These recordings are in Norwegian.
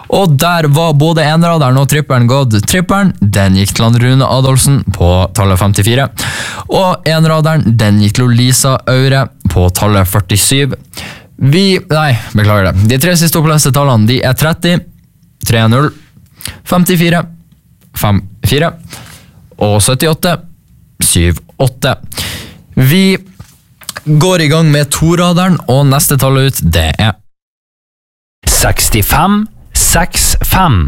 Og der var både enraderen og tripperen gått. Tripperen, den gikk til Rune Adolfsen på tallet 54. Og enraderen, den gikk til Lisa Aure på tallet 47. Beklager det. De 3 siste oppleste tallene, de er 30, 3-0, 54, 5-4 og 78, 7-8. Vi går i gang med toraderen, og neste tall ut, det er 65, 6-5.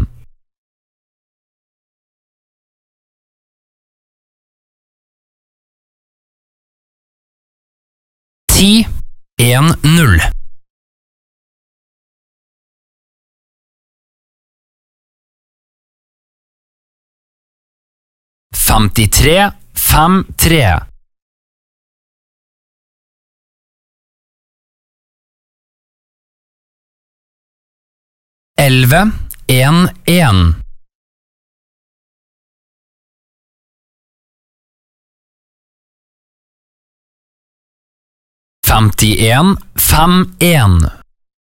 10, 1-0. 53, 5-3. 11, 1-1. 51, 5-1.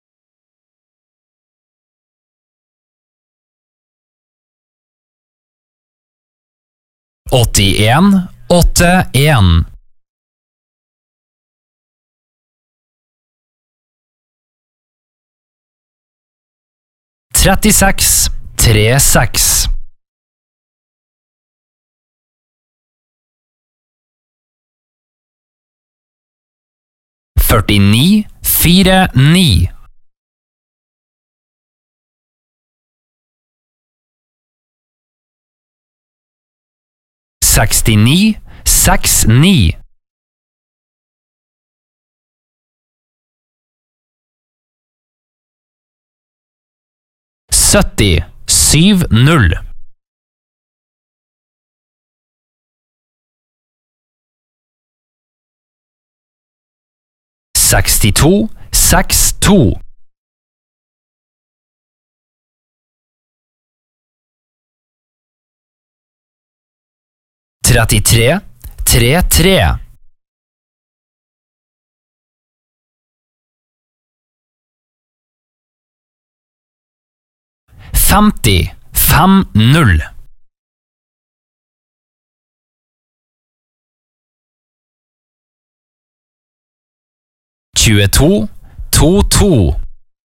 81, 8-1. 36, 3-6. 49, 4-9. 69, 6-9. 70, 7-0. 62, 6-2. 33, 3-3. 50, 5-0. 22, 2-2.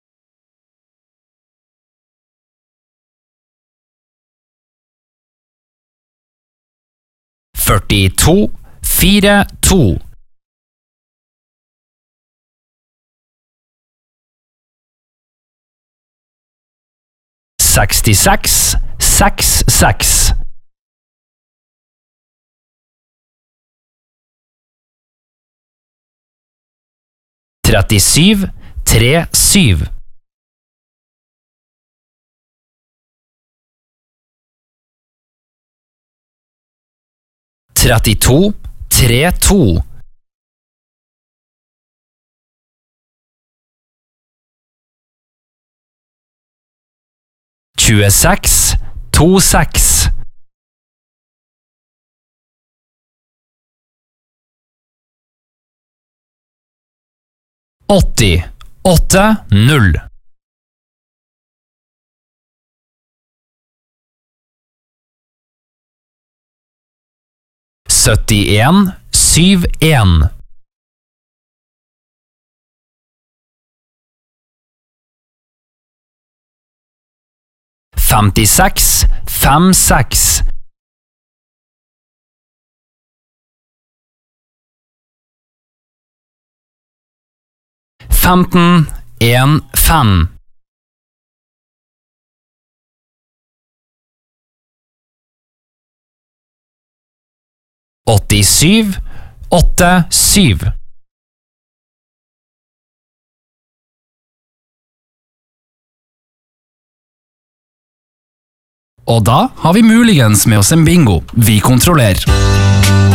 42, 4-2. 66, 6-6. 37, 3-7. 32, 3-2. 26, 2-6. 80, 8-0. 71, 7-1. 56, 5-6. 15, 1-5. 87, 8-7. 'Og da har vi muligens med oss en bingo. Vi kontrollerer.